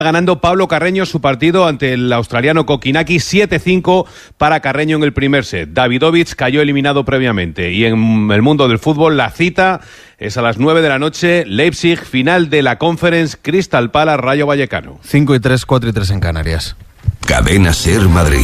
Ganando Pablo Carreño su partido ante el australiano Kokinaki, 7-5 para Carreño en el primer set. Davidovich cayó eliminado previamente. Y en el mundo del fútbol, la cita es a las 9 de la noche, Leipzig, final de la Conference, Crystal Palace, Rayo Vallecano. 5-3, 4-3 en Canarias. Cadena Ser Madrid.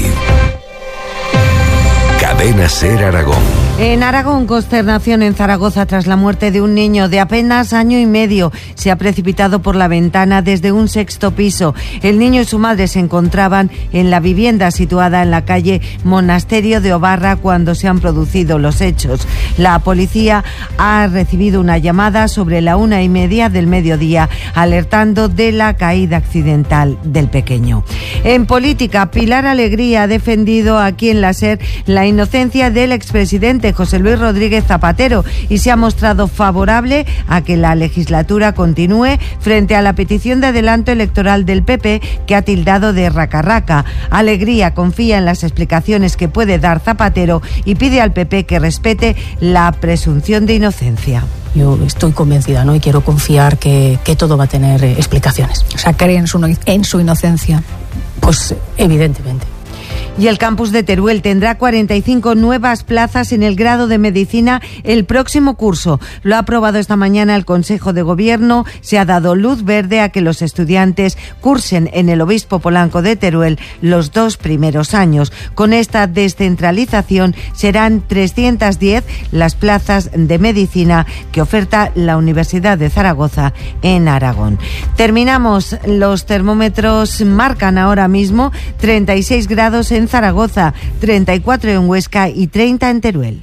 Cadena Ser Aragón. En Aragón, consternación en Zaragoza tras la muerte de un niño de apenas año y medio. Se ha precipitado por la ventana desde un sexto piso. El niño y su madre se encontraban en la vivienda situada en la calle Monasterio de Obarra cuando se han producido los hechos. La policía ha recibido una llamada sobre la 1:30 del mediodía, alertando de la caída accidental del pequeño. En política, Pilar Alegría ha defendido aquí en la SER la inocencia del expresidente José Luis Rodríguez Zapatero y se ha mostrado favorable a que la legislatura continúe frente a la petición de adelanto electoral del PP que ha tildado de raca-raca. Alegría confía en las explicaciones que puede dar Zapatero y pide al PP que respete la presunción de inocencia. Yo estoy convencida, ¿no? Y quiero confiar que todo va a tener explicaciones. O sea, ¿cree en su inocencia? Pues evidentemente. Y el campus de Teruel tendrá 45 nuevas plazas en el grado de Medicina el próximo curso. Lo ha aprobado esta mañana el Consejo de Gobierno. Se ha dado luz verde a que los estudiantes cursen en el Obispo Polanco de Teruel los 2 primeros años. Con esta descentralización serán 310 las plazas de Medicina que oferta la Universidad de Zaragoza en Aragón. Terminamos. Los termómetros marcan ahora mismo 36 grados en Zaragoza, 34 en Huesca y 30 en Teruel.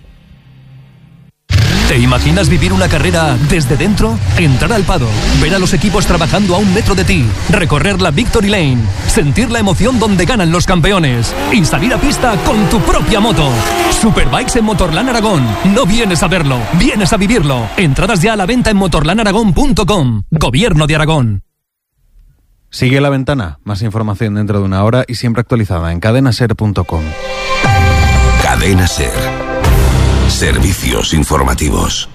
¿Te imaginas vivir una carrera desde dentro? Entrar al paddock, ver a los equipos trabajando a 1 metro de ti, recorrer la Victory Lane, sentir la emoción donde ganan los campeones y salir a pista con tu propia moto. Superbikes en Motorland Aragón. No vienes a verlo, vienes a vivirlo. Entradas ya a la venta en motorlandaragón.com. Gobierno de Aragón. Sigue La Ventana, más información dentro de una hora y siempre actualizada en cadenaser.com. Cadena Ser. Servicios informativos.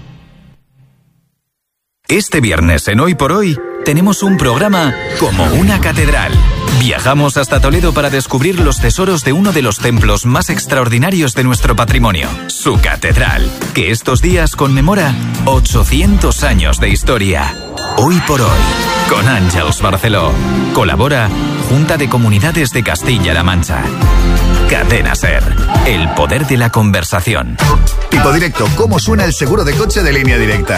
Este viernes en Hoy por Hoy tenemos un programa como una catedral. Viajamos hasta Toledo para descubrir los tesoros de uno de los templos más extraordinarios de nuestro patrimonio, su catedral, que estos días conmemora 800 años de historia. Hoy por Hoy, con Àngels Barceló. Colabora Junta de Comunidades de Castilla-La Mancha. Cadena Ser, el poder de la conversación. Tipo Directo, ¿cómo suena el seguro de coche de Línea Directa?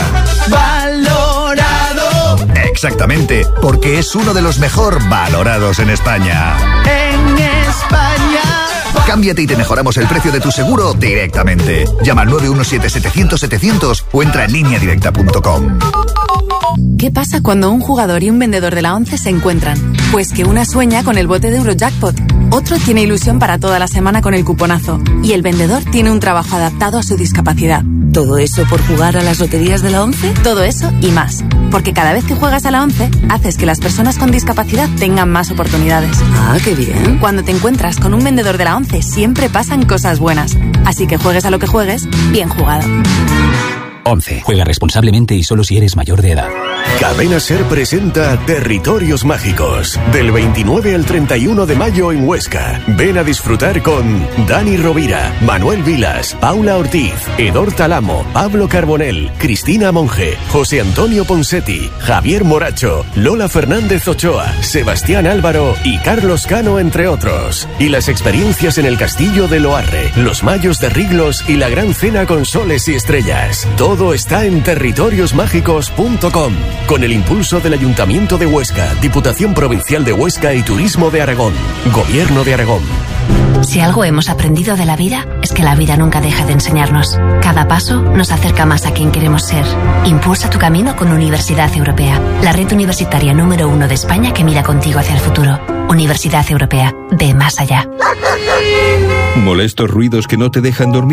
¡Valorado! Exactamente, porque es uno de los mejor valorados en España. En España. Cámbiate y te mejoramos el precio de tu seguro directamente. Llama al 917-700-700 o entra en lineadirecta.com. ¿Qué pasa cuando un jugador y un vendedor de la ONCE se encuentran? Pues que una sueña con el bote de Eurojackpot, otro tiene ilusión para toda la semana con el cuponazo y el vendedor tiene un trabajo adaptado a su discapacidad. ¿Todo eso por jugar a las loterías de la ONCE? Todo eso y más. Porque cada vez que juegas a la ONCE, haces que las personas con discapacidad tengan más oportunidades. ¡Ah, qué bien! Cuando te encuentras con un vendedor de la ONCE, siempre pasan cosas buenas. Así que juegues a lo que juegues, bien jugado. 11. Juega responsablemente y solo si eres mayor de edad. Cadena Ser presenta Territorios Mágicos. Del 29 al 31 de mayo en Huesca. Ven a disfrutar con Dani Rovira, Manuel Vilas, Paula Ortiz, Edor Talamo, Pablo Carbonell, Cristina Monge, José Antonio Ponsetti, Javier Moracho, Lola Fernández Ochoa, Sebastián Álvaro y Carlos Cano, entre otros. Y las experiencias en el Castillo de Loarre, los Mayos de Riglos y la Gran Cena con Soles y Estrellas. Todo está en territoriosmágicos.com. Con el impulso del Ayuntamiento de Huesca, Diputación Provincial de Huesca y Turismo de Aragón. Gobierno de Aragón. Si algo hemos aprendido de la vida, es que la vida nunca deja de enseñarnos. Cada paso nos acerca más a quien queremos ser. Impulsa tu camino con Universidad Europea, la red universitaria número 1 de España que mira contigo hacia el futuro. Universidad Europea, ve más allá. ¿Molestos ruidos que no te dejan dormir?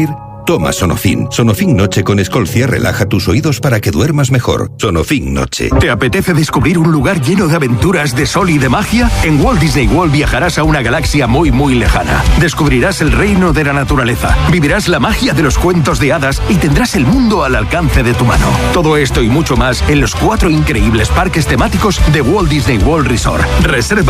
Toma Sonofin. Sonofin Noche con Escolcia relaja tus oídos para que duermas mejor. Sonofin Noche. ¿Te apetece descubrir un lugar lleno de aventuras, de sol y de magia? En Walt Disney World viajarás a una galaxia muy, muy lejana. Descubrirás el reino de la naturaleza, vivirás la magia de los cuentos de hadas y tendrás el mundo al alcance de tu mano. Todo esto y mucho más en los 4 increíbles parques temáticos de Walt Disney World Resort. Reserva